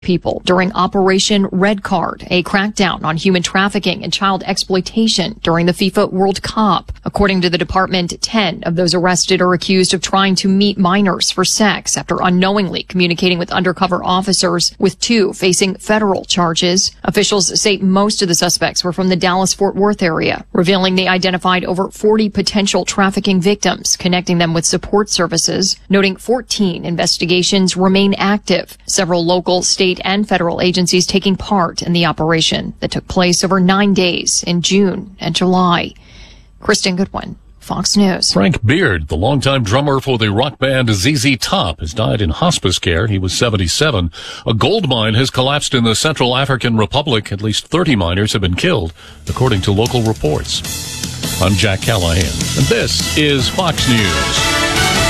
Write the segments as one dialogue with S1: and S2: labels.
S1: people during Operation Red Card, a crackdown on human trafficking and child exploitation during the FIFA World Cup. According to the department, 10 of those arrested are accused of trying to meet minors for sex after unknowingly communicating with undercover officers, with 2 facing federal charges. Officials say most of the suspects were from the Dallas-Fort Worth area, revealing they identified over 40 potential trafficking victims, connecting them with support services, noting 14 investigations remain active. Several local, state, and federal agencies taking part in the operation that took place over 9 days in June and July. Kristen Goodwin, Fox News.
S2: Frank Beard, the longtime drummer for the rock band ZZ Top, has died in hospice care. He was 77. A gold mine has collapsed in the Central African Republic. At least 30 miners have been killed, according to local reports. I'm Jack Callahan, and this is Fox News.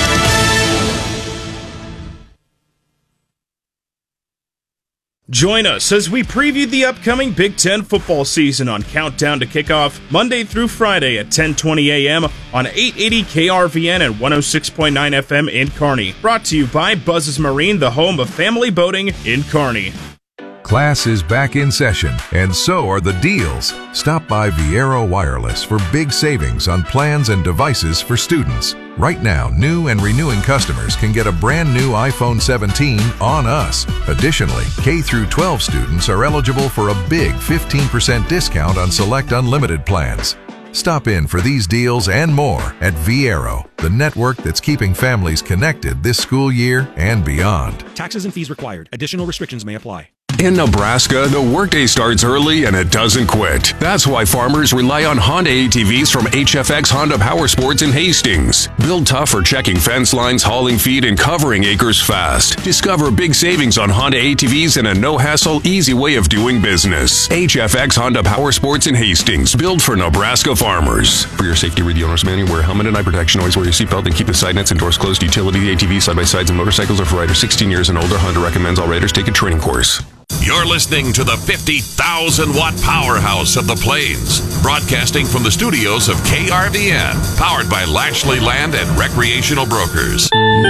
S3: Join us as we preview the upcoming Big Ten football season on Countdown to Kickoff, Monday through Friday at 10:20 a.m. on 880 KRVN and 106.9 FM in Kearney. Brought to you by Buzz's Marine, the home of family boating in Kearney.
S4: Class is back in session, and so are the deals. Stop by Viero Wireless for big savings on plans and devices for students. Right now, new and renewing customers can get a brand new iPhone 17 on us. Additionally, K through 12 students are eligible for a big 15% discount on select unlimited plans. Stop in for these deals and more at Viero, the network that's keeping families connected this school year and beyond.
S5: Taxes and fees required. Additional restrictions may apply.
S6: In Nebraska, the workday starts early and it doesn't quit. That's why farmers rely on Honda ATVs from HFX Honda Power Sports in Hastings. Built tough for checking fence lines, hauling feed, and covering acres fast. Discover big savings on Honda ATVs and a no-hassle, easy way of doing business. HFX Honda Power Sports in Hastings, built for Nebraska farmers. For your safety, read the owner's manual. Wear a helmet and eye protection. Always wear your seatbelt and keep the side nets and doors closed. Utility ATVs, side-by-sides, and motorcycles are for riders 16 years and older. Honda recommends all riders take a training course.
S7: You're listening to the 50,000-watt powerhouse of the Plains, broadcasting from the studios of KRVN, powered by Lashley Land and Recreational Brokers.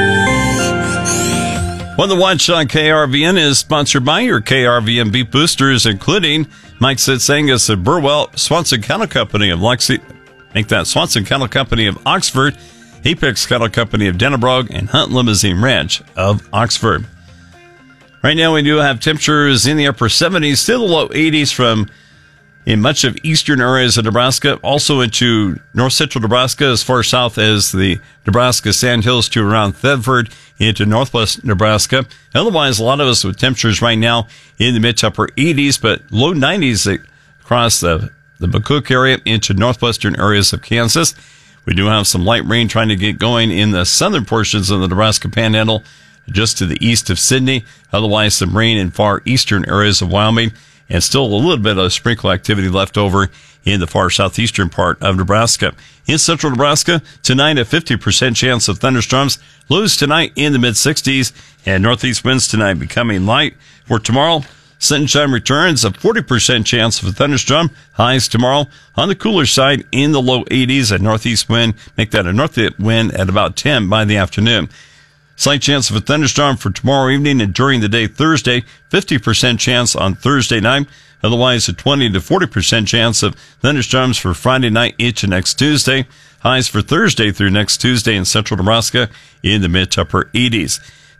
S8: Well, the Watch on KRVN is sponsored by your KRVN beef boosters, including Mike Sitsangus of Burwell, Swanson Cattle Company of Swanson Cattle Company of Oxford, Apex Cattle Company of Dennebrog, and Hunt Limousine Ranch of Oxford. Right now, we do have temperatures in the upper 70s, still the low 80s from in much of eastern areas of Nebraska, also into north central Nebraska, as far south as the Nebraska Sandhills to around Thedford, into northwest Nebraska. Otherwise, a lot of us with temperatures right now in the mid to upper 80s, but low 90s across the McCook area into northwestern areas of Kansas. We do have some light rain trying to get going in the southern portions of the Nebraska Panhandle, just to the east of Sydney. Otherwise, some rain in far eastern areas of Wyoming, and still a little bit of sprinkle activity left over in the far southeastern part of Nebraska. In central Nebraska, tonight a 50% chance of thunderstorms. Lows tonight in the mid-60s, and northeast winds tonight becoming light. For tomorrow, sunshine returns, a 40% chance of a thunderstorm. Highs tomorrow on the cooler side in the low 80s, and northeast wind, make that a north wind at about 10 by the afternoon. Slight chance of a thunderstorm for tomorrow evening and during the day Thursday. 50% chance on Thursday night. Otherwise, a 20 to 40% chance of thunderstorms for Friday night into next Tuesday. Highs for Thursday through next Tuesday in central Nebraska in the mid to upper 80s.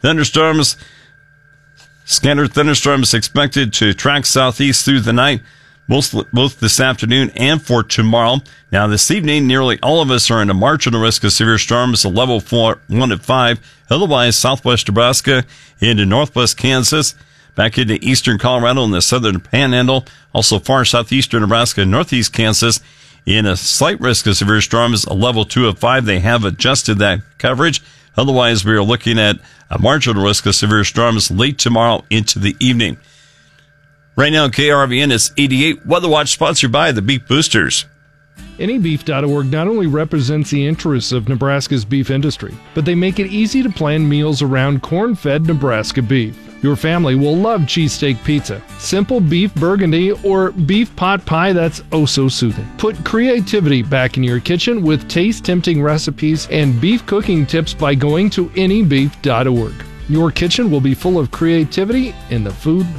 S8: Scattered thunderstorms expected to track southeast through the night, both this afternoon and for tomorrow. Now, this evening, nearly all of us are in a marginal risk of severe storms, a level 1 at 5. Otherwise, southwest Nebraska into northwest Kansas, back into eastern Colorado and the southern Panhandle, also far southeastern Nebraska and northeast Kansas in a slight risk of severe storms, a level 2 of 5. They have adjusted that coverage. Otherwise, we are looking at a marginal risk of severe storms late tomorrow into the evening. Right now, KRVN is 88. Weather Watch sponsored by the Beef Boosters.
S9: AnyBeef.org not only represents the interests of Nebraska's beef industry, but they make it easy to plan meals around corn-fed Nebraska beef. Your family will love cheesesteak pizza, simple beef burgundy, or beef pot pie that's oh so soothing. Put creativity back in your kitchen with taste-tempting recipes and beef cooking tips by going to AnyBeef.org. Your kitchen will be full of creativity in the food